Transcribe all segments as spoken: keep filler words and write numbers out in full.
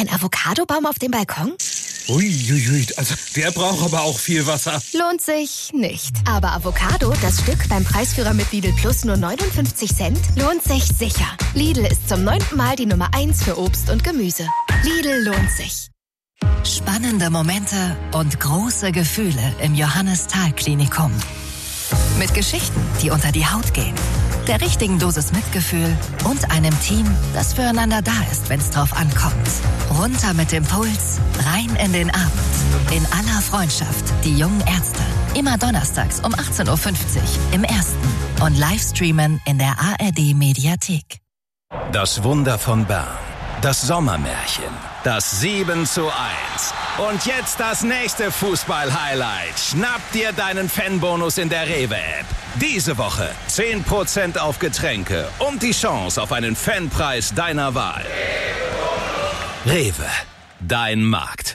Ein Avocadobaum auf dem Balkon? Uiuiui, also der braucht aber auch viel Wasser. Lohnt sich nicht. Aber Avocado, das Stück beim Preisführer mit Lidl Plus nur neunundfünfzig Cent, lohnt sich sicher. Lidl ist zum neunten Mal die Nummer eins für Obst und Gemüse. Lidl lohnt sich. Spannende Momente und große Gefühle im Johannes-Thal-Klinikum. Mit Geschichten, die unter die Haut gehen, der richtigen Dosis Mitgefühl und einem Team, das füreinander da ist, wenn es drauf ankommt. Runter mit dem Puls, rein in den Abend. In aller Freundschaft, die jungen Ärzte. Immer donnerstags um achtzehn Uhr fünfzig im Ersten und Livestreamen in der A R D-Mediathek. Das Wunder von Bern. Das Sommermärchen. Das sieben zu eins. Und jetzt das nächste Fußball-Highlight. Schnapp dir deinen Fanbonus in der Rewe-App. Diese Woche zehn Prozent auf Getränke und die Chance auf einen Fanpreis deiner Wahl. Rewe, dein Markt.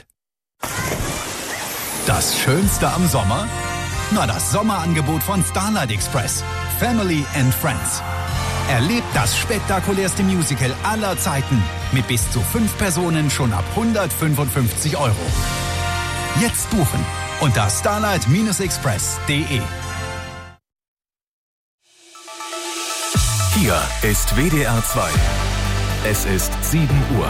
Das Schönste am Sommer? Na, das Sommerangebot von Starlight Express. Family and Friends. Erlebt das spektakulärste Musical aller Zeiten mit bis zu fünf Personen schon ab hundertfünfundfünfzig Euro. Jetzt buchen unter starlight express punkt de. Hier ist W D R zwei. Es ist sieben Uhr.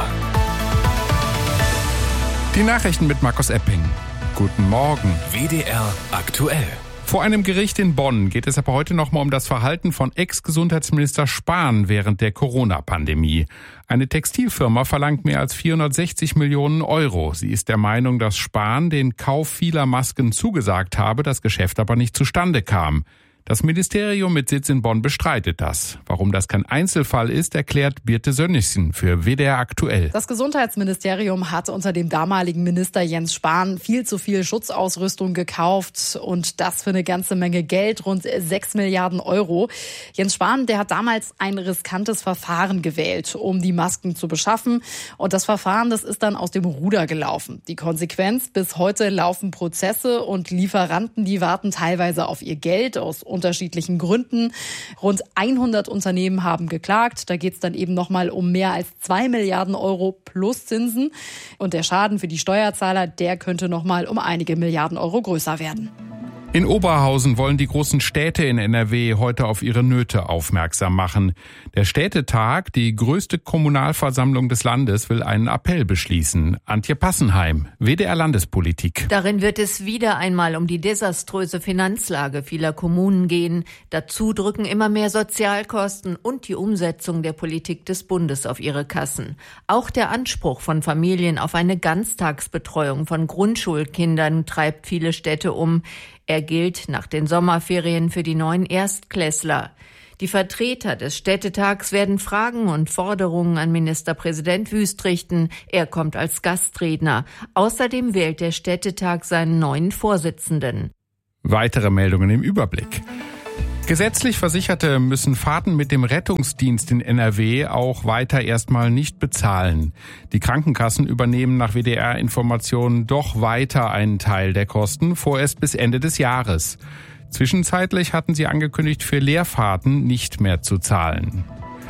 Die Nachrichten mit Markus Epping. Guten Morgen. W D R aktuell. Vor einem Gericht in Bonn geht es aber heute nochmal um das Verhalten von Ex-Gesundheitsminister Spahn während der Corona-Pandemie. Eine Textilfirma verlangt mehr als vierhundertsechzig Millionen Euro. Sie ist der Meinung, dass Spahn den Kauf vieler Masken zugesagt habe, das Geschäft aber nicht zustande kam. Das Ministerium mit Sitz in Bonn bestreitet das. Warum das kein Einzelfall ist, erklärt Birte Sönnigsen für W D R aktuell. Das Gesundheitsministerium hat unter dem damaligen Minister Jens Spahn viel zu viel Schutzausrüstung gekauft und das für eine ganze Menge Geld, rund sechs Milliarden Euro. Jens Spahn, der hat damals ein riskantes Verfahren gewählt, um die Masken zu beschaffen. Und das Verfahren, das ist dann aus dem Ruder gelaufen. Die Konsequenz, bis heute laufen Prozesse und Lieferanten, die warten teilweise auf ihr Geld aus unterschiedlichen Gründen. Rund hundert Unternehmen haben geklagt. Da geht es dann eben nochmal um mehr als zwei Milliarden Euro plus Zinsen. Und der Schaden für die Steuerzahler, der könnte nochmal um einige Milliarden Euro größer werden. In Oberhausen wollen die großen Städte in N R W heute auf ihre Nöte aufmerksam machen. Der Städtetag, die größte Kommunalversammlung des Landes, will einen Appell beschließen. Antje Passenheim, W D R Landespolitik. Darin wird es wieder einmal um die desaströse Finanzlage vieler Kommunen gehen. Dazu drücken immer mehr Sozialkosten und die Umsetzung der Politik des Bundes auf ihre Kassen. Auch der Anspruch von Familien auf eine Ganztagsbetreuung von Grundschulkindern treibt viele Städte um. Er gilt nach den Sommerferien für die neuen Erstklässler. Die Vertreter des Städtetags werden Fragen und Forderungen an Ministerpräsident Wüst richten. Er kommt als Gastredner. Außerdem wählt der Städtetag seinen neuen Vorsitzenden. Weitere Meldungen im Überblick. Gesetzlich Versicherte müssen Fahrten mit dem Rettungsdienst in N R W auch weiter erstmal nicht bezahlen. Die Krankenkassen übernehmen nach W D R-Informationen doch weiter einen Teil der Kosten, vorerst bis Ende des Jahres. Zwischenzeitlich hatten sie angekündigt, für Leerfahrten nicht mehr zu zahlen.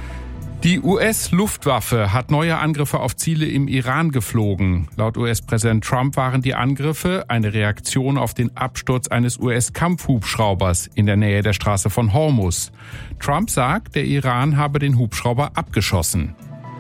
Die U S-Luftwaffe hat neue Angriffe auf Ziele im Iran geflogen. Laut U S-Präsident Trump waren die Angriffe eine Reaktion auf den Absturz eines U S-Kampfhubschraubers in der Nähe der Straße von Hormuz. Trump sagt, der Iran habe den Hubschrauber abgeschossen.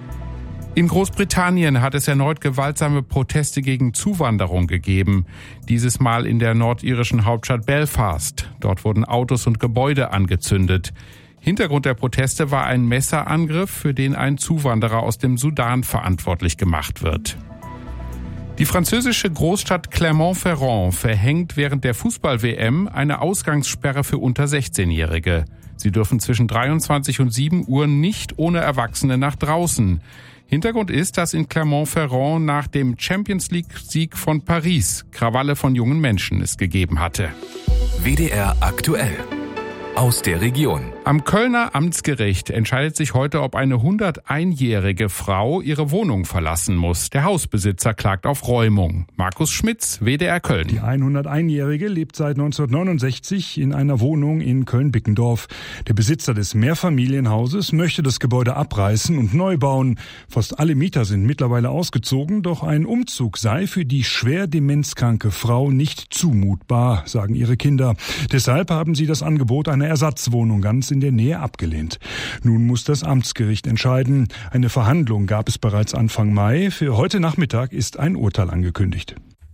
In Großbritannien hat es erneut gewaltsame Proteste gegen Zuwanderung gegeben. Dieses Mal in der nordirischen Hauptstadt Belfast. Dort wurden Autos und Gebäude angezündet. Hintergrund der Proteste war ein Messerangriff, für den ein Zuwanderer aus dem Sudan verantwortlich gemacht wird. Die französische Großstadt Clermont-Ferrand verhängt während der Fußball-W M eine Ausgangssperre für unter sechzehnjährige. Sie dürfen zwischen dreiundzwanzig und sieben Uhr nicht ohne Erwachsene nach draußen. Hintergrund ist, dass in Clermont-Ferrand nach dem Champions-League-Sieg von Paris Krawalle von jungen Menschen es gegeben hatte. W D R aktuell. Aus der Region. Am Kölner Amtsgericht entscheidet sich heute, ob eine hunderteinjährige Frau ihre Wohnung verlassen muss. Der Hausbesitzer klagt auf Räumung. Markus Schmitz, W D R Köln. Die hunderteinjährige lebt seit neunzehnhundertneunundsechzig in einer Wohnung in Köln-Bickendorf. Der Besitzer des Mehrfamilienhauses möchte das Gebäude abreißen und neu bauen. Fast alle Mieter sind mittlerweile ausgezogen, doch ein Umzug sei für die schwer demenzkranke Frau nicht zumutbar, sagen ihre Kinder. Deshalb haben sie das Angebot einer Ersatzwohnung ganz in der Nähe abgelehnt. Nun muss das Amtsgericht entscheiden. Eine Verhandlung gab es bereits Anfang Mai. Für heute Nachmittag ist ein Urteil angekündigt.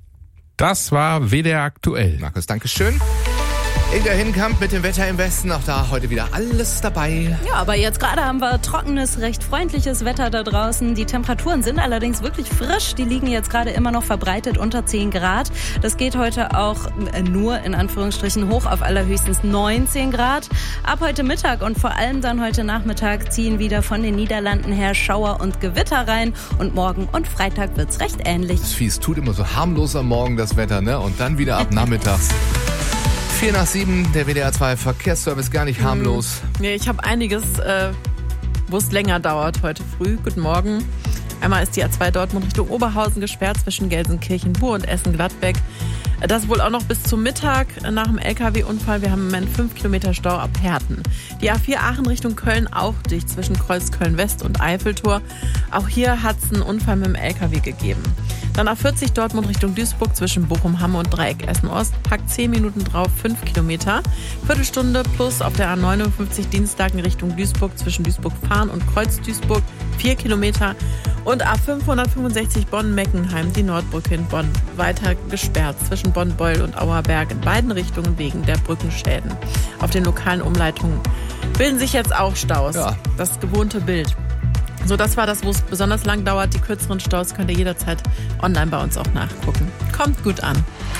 Das war W D R aktuell. Markus, Dankeschön. Inga Hinkamp mit dem Wetter im Westen, auch da heute wieder alles dabei. Ja, aber jetzt gerade haben wir trockenes, recht freundliches Wetter da draußen. Die Temperaturen sind allerdings wirklich frisch. Die liegen jetzt gerade immer noch verbreitet unter zehn Grad. Das geht heute auch nur in Anführungsstrichen hoch auf allerhöchstens neunzehn Grad. Ab heute Mittag und vor allem dann heute Nachmittag ziehen wieder von den Niederlanden her Schauer und Gewitter rein. Und morgen und Freitag wird's recht ähnlich. Das Vieh, es tut immer so harmlos am Morgen das Wetter, ne? Und dann wieder ab nachmittags. vier nach sieben, der W D R zwei Verkehrsservice, gar nicht harmlos. Nee, ich habe einiges, äh, wo es länger dauert heute früh. Guten Morgen. Einmal ist die A zwei Dortmund Richtung Oberhausen gesperrt zwischen Gelsenkirchen-Bur und Essen-Gladbeck. Das wohl auch noch bis zum Mittag nach dem L K W-Unfall. Wir haben im Moment fünf Kilometer Stau ab Herten. Die A vier Aachen Richtung Köln auch dicht zwischen Kreuzköln-West und Eiffeltor. Auch hier hat es einen Unfall mit dem L K W gegeben. Dann A vierzig Dortmund Richtung Duisburg zwischen Bochum-Hamm und Dreieck Essen-Ost. Packt zehn Minuten drauf, fünf Kilometer. Viertelstunde plus auf der A neunundfünfzig Dienstag in Richtung Duisburg zwischen Duisburg-Fahren und Kreuz-Duisburg. vier Kilometer. Und A fünfhundertfünfundsechzig Bonn-Meckenheim, die Nordbrücke in Bonn, weiter gesperrt zwischen Bonn-Beul und Auerberg in beiden Richtungen wegen der Brückenschäden. Auf den lokalen Umleitungen bilden sich jetzt auch Staus. Ja. Das gewohnte Bild. So, das war das, wo es besonders lang dauert. Die kürzeren Staus könnt ihr jederzeit online bei uns auch nachgucken. Kommt gut an.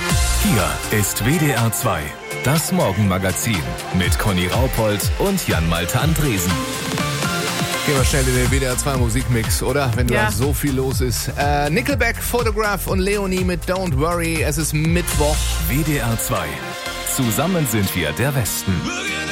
Hier ist W D R zwei, das Morgenmagazin mit Conny Raupold und Jan-Malte Andresen. Gehen wir schnell in den W D R zwei Musikmix, oder? Wenn da ja. so viel los ist. Äh, Nickelback, Photograph und Leonie mit Don't Worry. Es ist Mittwoch. W D R zwei. Zusammen sind wir der Westen.